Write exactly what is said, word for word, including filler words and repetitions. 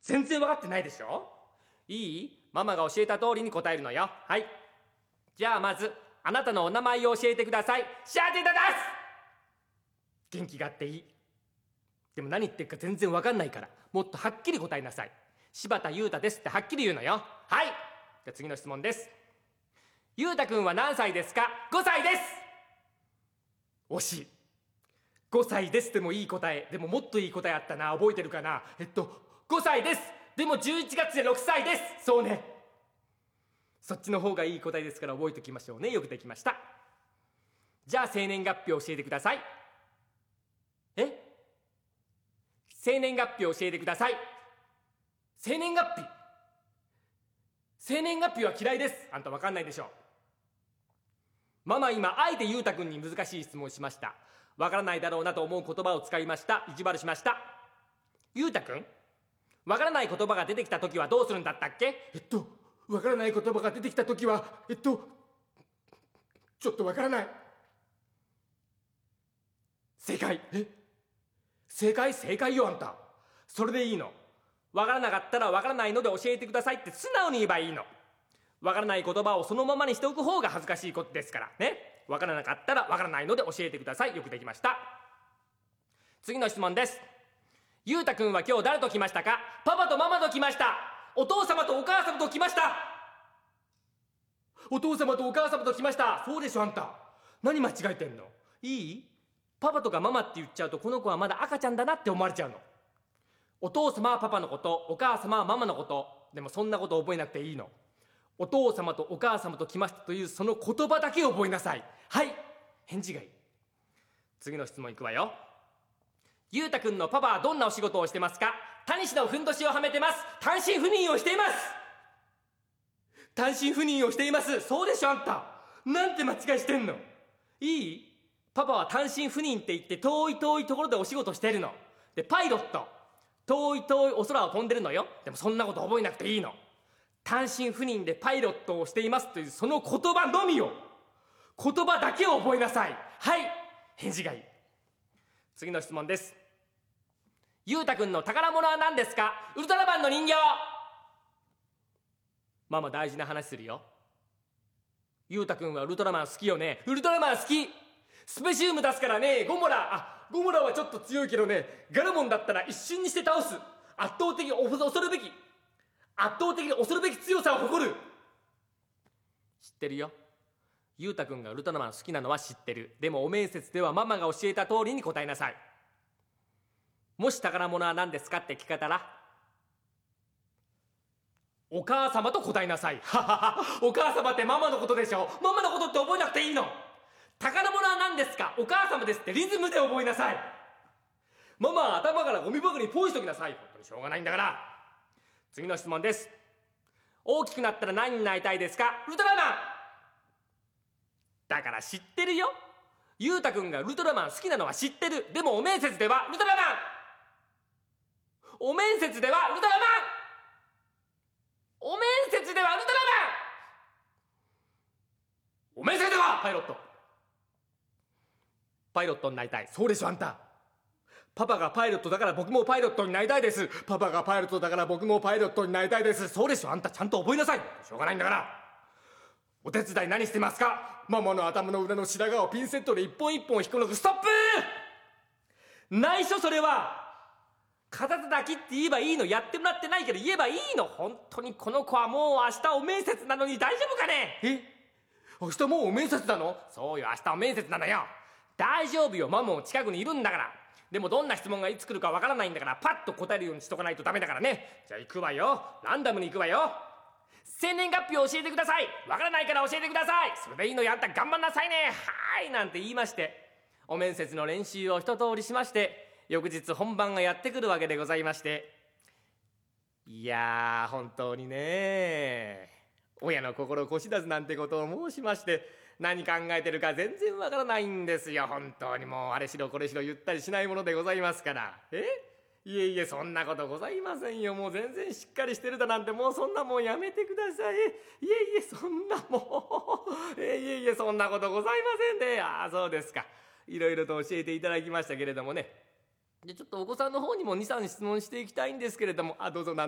全然分かってないでしょ。いい？ママが教えた通りに答えるのよ。はい。じゃあまず、あなたのお名前を教えてください。シャーティダダス。元気があっていい。でも何言ってるか全然分かんないから、もっとはっきり答えなさい。柴田裕太ですってはっきり言うのよ。はい。じゃあ次の質問です。裕太くんは何歳ですか？ごさいです。惜しい。ごさいですでもいい答え。でももっといい答えあったな。覚えてるかな。えっとごさいです。でもじゅういちがつでろくさいです。そうね。そっちの方がいい答えですから覚えておきましょうね。よくできました。じゃあ生年月日を教えてください。え？生年月日を教えてください。生年月日。生年月日は嫌いです。あんた分かんないでしょ。ママ今あえて裕太君に難しい質問をしました。分からないだろうなと思う言葉を使いました。意地悪しました。裕太君、分からない言葉が出てきた時はどうするんだったっけ？えっと分からない言葉が出てきた時はえっとちょっと分からない。正解。え？正解？正解よあんた。それでいいの。分からなかったら分からないので教えてくださいって素直に言えばいいの。分からない言葉をそのままにしておく方が恥ずかしいことですからね。分からなかったら分からないので教えてください。よくできました。次の質問です。裕太くんは今日誰と来ましたか？パパとママと来ました。お父様とお母様と来ました。お父様とお母様と来ました。そうでしょあんた。何間違えてんの？いい？パパとかママって言っちゃうとこの子はまだ赤ちゃんだなって思われちゃうの。お父様はパパのこと、お母様はママのこと。でもそんなこと覚えなくていいの。お父様とお母様と来ましたというその言葉だけ覚えなさい。はい。返事がいい。次の質問いくわよ。裕太くんのパパはどんなお仕事をしてますか？タニシのふんどしをはめてます。単身赴任をしています。単身赴任をしています。そうでしょあんた。なんて間違いしてんの。いい？パパは単身赴任って言って遠い遠いところでお仕事してるの。でパイロット、遠い遠いお空を飛んでるのよ。でもそんなこと覚えなくていいの。単身赴任でパイロットをしていますというその言葉のみを、言葉だけを覚えなさい。はい。返事がいい。次の質問です。裕太くんの宝物は何ですか？ウルトラマンの人形。ママ大事な話するよ。裕太くんはウルトラマン好きよね。ウルトラマン好き。スペシウム出すからね。ゴモラ、あ、ゴモラはちょっと強いけどね、ガルモンだったら一瞬にして倒す。圧倒的恐るべき圧倒的に恐るべき強さを誇る。知ってるよ。裕太くんがウルトラマン好きなのは知ってる。でもお面接ではママが教えた通りに答えなさい。もし宝物は何ですかって聞かれたら、お母様と答えなさい。ははは。お母様ってママのことでしょ。ママのことって覚えなくていいの。宝物は何ですか？お母様ですってリズムで覚えなさい。ママは頭からゴミ箱にポイしときなさい。本当にしょうがないんだから。次の質問です。大きくなったら何になりたいですか？ウルトラマン。だから知ってるよ。裕太くんがウルトラマン好きなのは知ってる。でもお面接ではウルトラマン。お面接ではウルトラマン。お面接ではウルトラマン。お面接ではパイロット。パイロットになりたい。そうでしょあんた。パパがパイロットだから僕もパイロットになりたいです。パパがパイロットだから僕もパイロットになりたいです。そうでしょあんた。ちゃんと覚えなさい。しょうがないんだから。お手伝い何してますか？ママの頭の裏の白髪をピンセットで一本一本引き抜く。ストップ。内緒。それは片手だけって言えばいいの。やってもらってないけど言えばいいの。本当にこの子はもう明日お面接なのに大丈夫かね。え、明日もうお面接なの？そうよ、明日お面接なのよ。大丈夫よ、ママも近くにいるんだから。でもどんな質問がいつ来るかわからないんだからパッと答えるようにしとかないとダメだからね。じゃあ行くわよ。ランダムに行くわよ。生年月日を教えてください。わからないから教えてください。それでいいのよ。あんた頑張んなさいね。はいなんて言いまして、お面接の練習を一通りしまして、翌日本番がやってくるわけでございまして、いやー本当にね、親の心こしらずなんてことを申しまして、何考えてるか全然わからないんですよ。本当にもうあれしろこれしろ言ったりしないものでございますから。えいえいえ、そんなことございませんよ。もう全然しっかりしてるだなんて、もうそんなもんやめてください。いえいえ、そんなもう、えいえいえ、そんなことございませんね。ああ、そうですか。いろいろと教えていただきましたけれどもね。でちょっとお子さんの方にもに、さん質問していきたいんですけれども、あ、どうぞ。